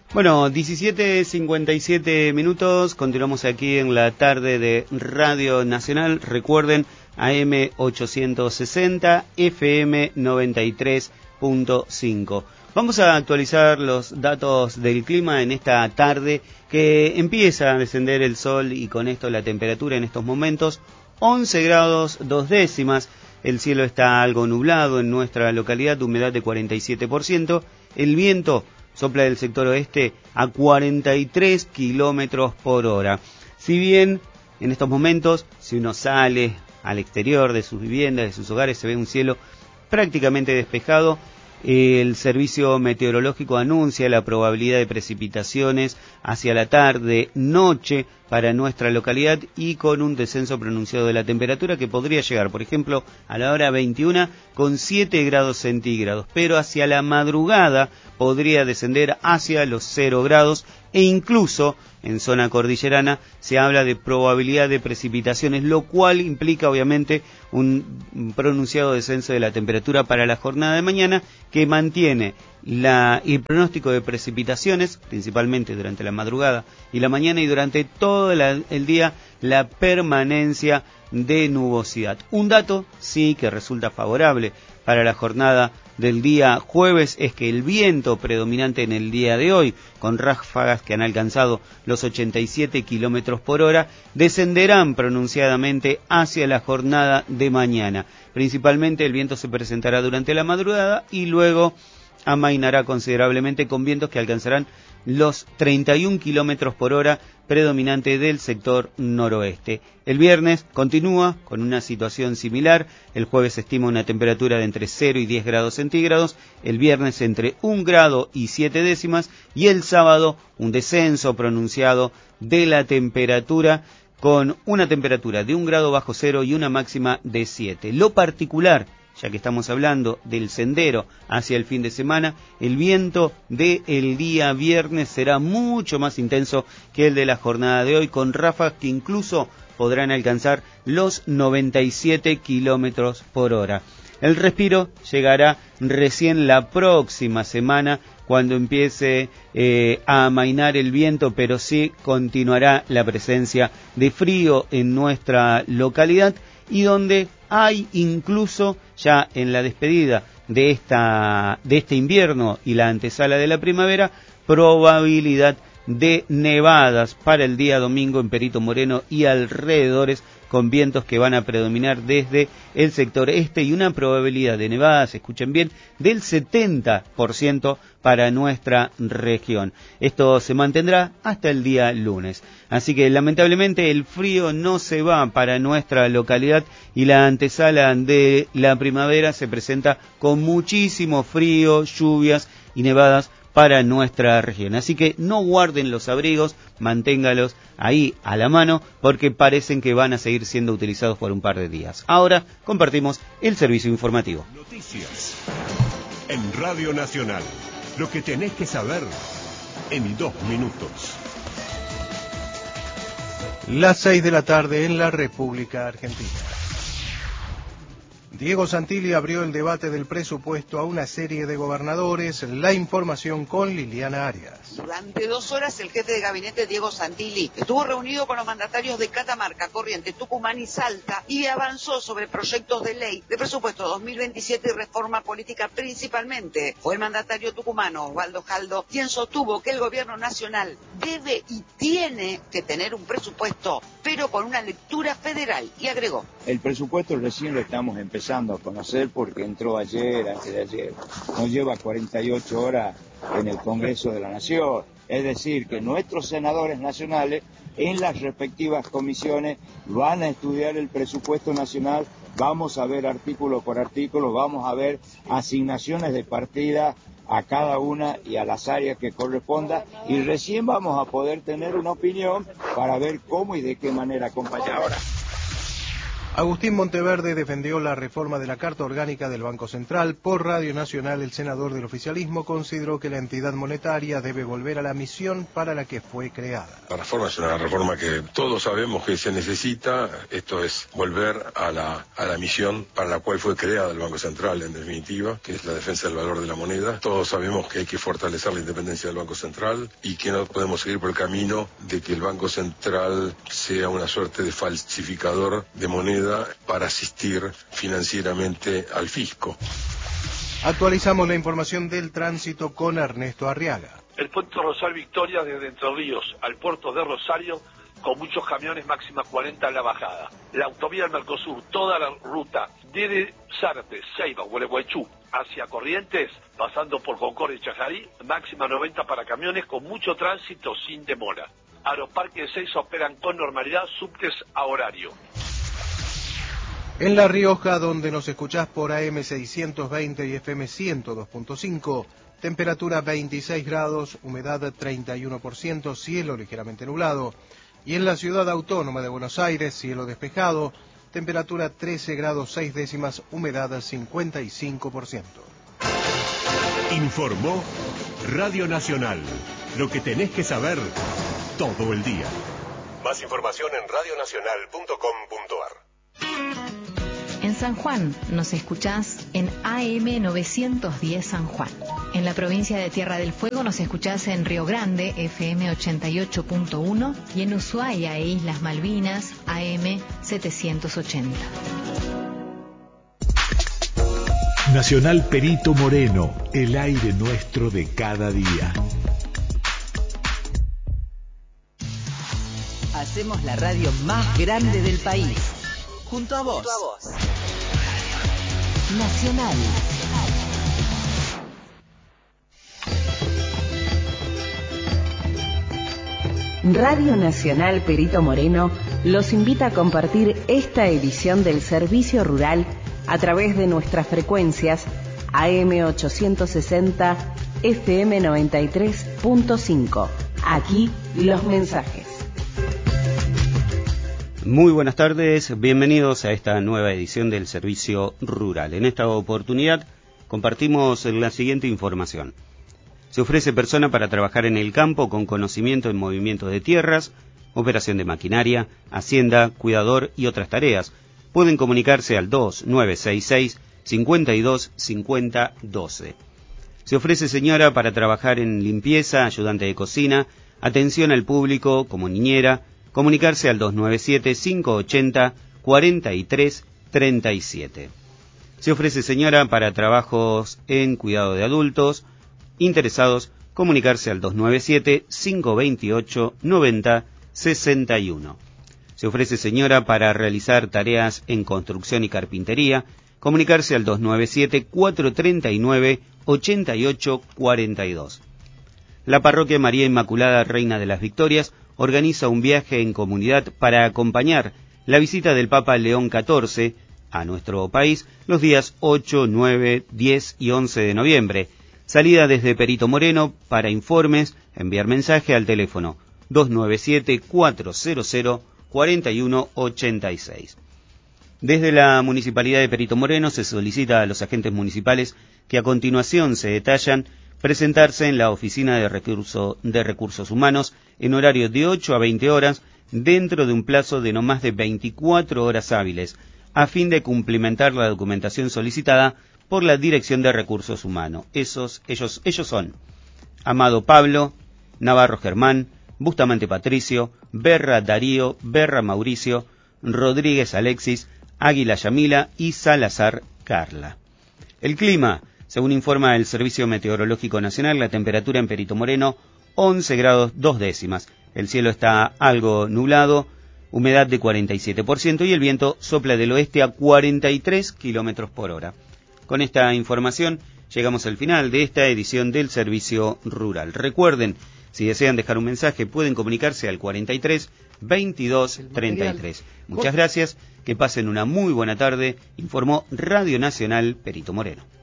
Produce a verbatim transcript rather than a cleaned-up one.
Bueno, diecisiete cincuenta y siete minutos, continuamos aquí en la tarde de Radio Nacional. Recuerden, A M ochocientos sesenta, F M noventa y tres punto cinco. Vamos a actualizar los datos del clima en esta tarde que empieza a descender el sol y con esto la temperatura en estos momentos, once grados dos décimas. El cielo está algo nublado en nuestra localidad, humedad de cuarenta y siete por ciento. El viento sopla del sector oeste a cuarenta y tres kilómetros por hora. Si bien en estos momentos, si uno sale al exterior de sus viviendas, de sus hogares, se ve un cielo prácticamente despejado, el servicio meteorológico anuncia la probabilidad de precipitaciones hacia la tarde, noche para nuestra localidad y con un descenso pronunciado de la temperatura que podría llegar, por ejemplo, a la hora veintiuna con siete grados centígrados, pero hacia la madrugada podría descender hacia los cero grados e incluso en zona cordillerana se habla de probabilidad de precipitaciones, lo cual implica obviamente un pronunciado descenso de la temperatura para la jornada de mañana, que mantiene la, el pronóstico de precipitaciones, principalmente durante la madrugada y la mañana, y durante todo la, el día la permanencia de nubosidad. Un dato sí que resulta favorable para la jornada del día jueves es que el viento predominante en el día de hoy, con ráfagas que han alcanzado los ochenta y siete kilómetros por hora, descenderán pronunciadamente hacia la jornada de mañana. Principalmente el viento se presentará durante la madrugada y luego amainará considerablemente con vientos que alcanzarán los treinta y un kilómetros por hora, predominante del sector noroeste. El viernes continúa con una situación similar. El jueves se estima una temperatura de entre cero y diez grados centígrados, el viernes entre un grado y siete décimas y el sábado un descenso pronunciado de la temperatura con una temperatura de un grado bajo cero y una máxima de siete. Lo particular, ya que estamos hablando del sendero hacia el fin de semana, el viento del día viernes será mucho más intenso que el de la jornada de hoy, con ráfagas que incluso podrán alcanzar los noventa y siete kilómetros por hora. El respiro llegará recién la próxima semana, cuando empiece eh, a amainar el viento, pero sí continuará la presencia de frío en nuestra localidad, y donde hay incluso ya en la despedida de esta de este invierno y la antesala de la primavera, probabilidad de nevadas para el día domingo en Perito Moreno y alrededores, con vientos que van a predominar desde el sector este y una probabilidad de nevadas, escuchen bien, del setenta por ciento para nuestra región. Esto se mantendrá hasta el día lunes. Así que lamentablemente el frío no se va para nuestra localidad y la antesala de la primavera se presenta con muchísimo frío, lluvias y nevadas para nuestra región. Así que no guarden los abrigos, manténgalos ahí a la mano, porque parecen que van a seguir siendo utilizados por un par de días. Ahora compartimos el servicio informativo. Noticias en Radio Nacional. Lo que tenés que saber en dos minutos. Las seis de la tarde en la República Argentina. Diego Santilli abrió el debate del presupuesto a una serie de gobernadores. La información con Liliana Arias. Durante dos horas el jefe de gabinete Diego Santilli estuvo reunido con los mandatarios de Catamarca, Corrientes, Tucumán y Salta y avanzó sobre proyectos de ley de presupuesto dos mil veintisiete y reforma política principalmente. Fue el mandatario tucumano Osvaldo Jaldo quien sostuvo que el gobierno nacional debe y tiene que tener un presupuesto, pero con una lectura federal, y agregó: el presupuesto recién lo estamos empezando a conocer porque entró ayer, antes de ayer, no lleva cuarenta y ocho horas en el Congreso de la Nación. Es decir, que nuestros senadores nacionales en las respectivas comisiones van a estudiar el presupuesto nacional, vamos a ver artículo por artículo, vamos a ver asignaciones de partida a cada una y a las áreas que corresponda, y recién vamos a poder tener una opinión para ver cómo y de qué manera acompañar. Ahora, Agustín Monteverde defendió la reforma de la Carta Orgánica del Banco Central. Por Radio Nacional, el senador del oficialismo consideró que la entidad monetaria debe volver a la misión para la que fue creada. La reforma es una reforma que todos sabemos que se necesita. Esto es volver a la, a la misión para la cual fue creada el Banco Central, en definitiva, que es la defensa del valor de la moneda. Todos sabemos que hay que fortalecer la independencia del Banco Central y que no podemos seguir por el camino de que el Banco Central sea una suerte de falsificador de moneda para asistir financieramente al fisco. Actualizamos la información del tránsito con Ernesto Arriaga. El puente Rosal Victoria desde Entre Ríos al puerto de Rosario, con muchos camiones, máxima cuarenta a la bajada. La autovía del Mercosur, toda la ruta desde Zárate, Ceiba, Gualeguaychú hacia Corrientes, pasando por Concordia y Chajarí, máxima noventa para camiones, con mucho tránsito sin demora. Aeroparque de Seiza operan con normalidad, subtes a horario. En La Rioja, donde nos escuchás por A M seiscientos veinte y F M ciento dos punto cinco, temperatura veintiséis grados, humedad treinta y uno por ciento, cielo ligeramente nublado. Y en la ciudad autónoma de Buenos Aires, cielo despejado, temperatura trece grados seis décimas, humedad cincuenta y cinco por ciento. Informó Radio Nacional. Lo que tenés que saber todo el día. Más información en radio nacional punto com punto a r. En San Juan nos escuchás en A M novecientos diez San Juan. En la provincia de Tierra del Fuego nos escuchás en Río Grande, F M ochenta y ocho punto uno, y en Ushuaia e Islas Malvinas, A M setecientos ochenta. Nacional Perito Moreno, el aire nuestro de cada día. Hacemos la radio más grande del país. Junto a vos. Junto a vos. Nacional. Radio Nacional Perito Moreno los invita a compartir esta edición del Servicio Rural a través de nuestras frecuencias A M ochocientos sesenta, F M noventa y tres punto cinco. Aquí los mensajes. Muy buenas tardes, bienvenidos a esta nueva edición del Servicio Rural. En esta oportunidad compartimos la siguiente información. Se ofrece persona para trabajar en el campo con conocimiento en movimiento de tierras, operación de maquinaria, hacienda, cuidador y otras tareas. Pueden comunicarse al dos nueve seis seis, cinco dos cinco cero uno dos. Se ofrece señora para trabajar en limpieza, ayudante de cocina, atención al público como niñera. Comunicarse al dos nueve siete, cinco ocho cero, cuatro tres tres siete. Se ofrece señora para trabajos en cuidado de adultos. Interesados, comunicarse al dos nueve siete, cinco dos ocho, nueve cero seis uno. Se ofrece señora para realizar tareas en construcción y carpintería. Comunicarse al dos nueve siete, cuatro tres nueve, ocho ocho cuatro dos. La Parroquia María Inmaculada Reina de las Victorias organiza un viaje en comunidad para acompañar la visita del Papa León catorce a nuestro país los días ocho, nueve, diez y once de noviembre. Salida desde Perito Moreno. Para informes, enviar mensaje al teléfono dos nueve siete, cuatro cero cero, cuatro uno ocho seis. Desde la Municipalidad de Perito Moreno se solicita a los agentes municipales que a continuación se detallan presentarse en la Oficina de, Recurso, de Recursos Humanos en horario de ocho a veinte horas dentro de un plazo de no más de veinticuatro horas hábiles, a fin de cumplimentar la documentación solicitada por la Dirección de Recursos Humanos. Esos, ellos, ellos son Amado Pablo, Navarro Germán, Bustamante Patricio, Berra Darío, Berra Mauricio, Rodríguez Alexis, Águila Yamila y Salazar Carla. El clima. Según informa el Servicio Meteorológico Nacional, la temperatura en Perito Moreno, once grados dos décimas. El cielo está algo nublado, humedad de cuarenta y siete por ciento y el viento sopla del oeste a cuarenta y tres kilómetros por hora. Con esta información llegamos al final de esta edición del Servicio Rural. Recuerden, si desean dejar un mensaje, pueden comunicarse al cuarenta y tres, veintidós, treinta y tres. Muchas gracias, que pasen una muy buena tarde, informó Radio Nacional Perito Moreno.